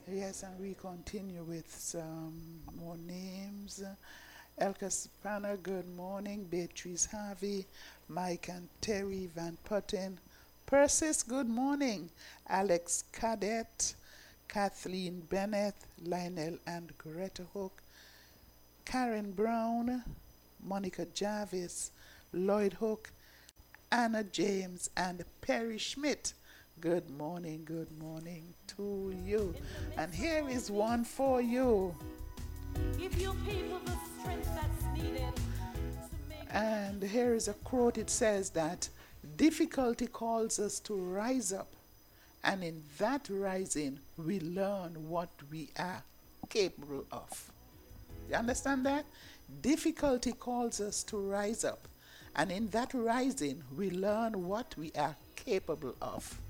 Yes, and we continue with some more names. Elka Spanner, good morning. Beatrice Harvey, Mike and Terry Van Putten. Persis, good morning. Alex Cadet, Kathleen Bennett, Lionel and Greta Hook, Karen Brown, Monica Jarvis, Lloyd Hook, Anna James, and Perry Schmidt. Good morning to you. And here is one for you. Give your people the strength that's needed to make it. And here is a quote. It says that difficulty calls us to rise up, and in that rising, we learn what we are capable of. You understand that? Difficulty calls us to rise up, and in that rising, we learn what we are capable of.